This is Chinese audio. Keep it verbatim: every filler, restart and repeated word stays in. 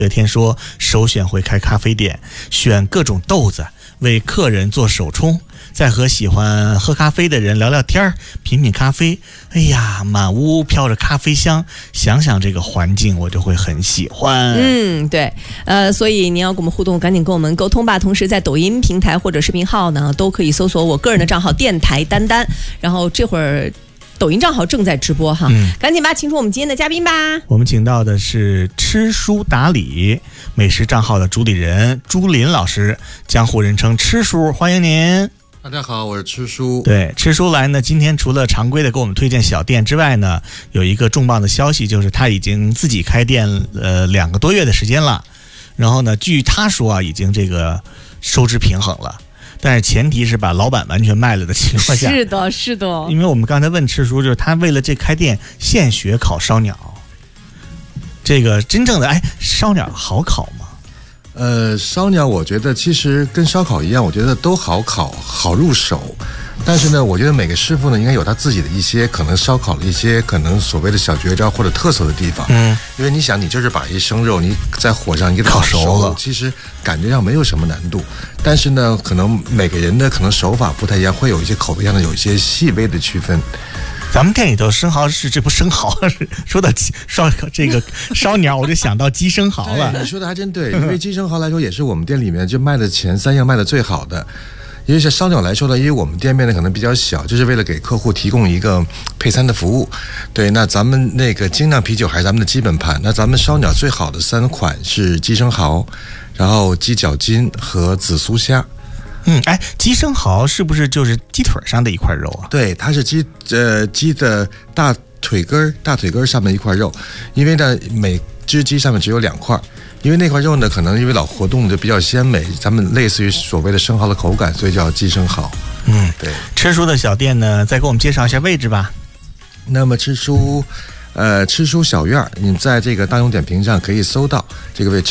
乐天说首选会开咖啡店，选各种豆子为客人做手冲，再和喜欢喝咖啡的人聊聊天，品品咖啡。哎呀，满屋飘着咖啡香，想想这个环境我就会很喜欢。 嗯，对，呃，所以您要跟我们互动，赶紧跟我们沟通吧。同时在抖音平台或者视频号呢，都可以搜索我个人的账号电台丹丹，然后这会儿抖音账号正在直播哈、嗯，赶紧吧，请出我们今天的嘉宾吧。 我们请到的是吃书达理美食账号的主理人朱林老师，江湖人称吃书，欢迎您。 大家好，我是吃书。 对，吃书来呢，今天除了常规的给我们推荐小店之外呢，有一个重磅的消息，就是他已经自己开店呃两个多月的时间了，然后呢，据他说啊，已经这个收支平衡了。但是前提是把老板完全卖了的情况下。 是的，是的。 因为我们刚才问吃书，就是他为了这开店现学烤烧鸟，这个真正的哎，烧鸟好烤吗？ 呃，烧鸟我觉得其实跟烧烤一样，我觉得都好烤，好入手。但是呢，我觉得每个师傅呢，应该有他自己的一些可能烧烤的一些可能所谓的小绝招或者特色的地方。嗯，因为你想，你就是把一生肉你在火上你给它烤熟了，其实感觉上没有什么难度。但是呢，可能每个人的可能手法不太一样，会有一些口味上的有一些细微的区分。 咱们店里头生蚝是这不生蚝是说到烧这个烧鸟，我就想到鸡生蚝了。 你说的还真对，因为鸡生蚝来说也是我们店里面就卖的前三样卖的最好的。因为是烧鸟来说呢，因为我们店面呢可能比较小，就是为了给客户提供一个配餐的服务。对，那咱们那个精酿啤酒还是咱们的基本盘。那咱们烧鸟最好的三款是鸡生蚝，然后鸡脚筋和紫苏虾。 嗯，哎，鸡生蚝是不是就是鸡腿上的一块肉啊？ 对，它是鸡呃鸡的大腿根大腿根上面一块肉，因为呢每只鸡上面只有两块。因为那块肉呢，可能因为老活动就比较鲜美，咱们类似于所谓的生蚝的口感，所以叫鸡生蚝。 嗯， 对。 吃书的小店呢，再给我们介绍一下位置吧。 那么吃书，呃，吃书小院，你在这个大众点评上可以搜到这个位置。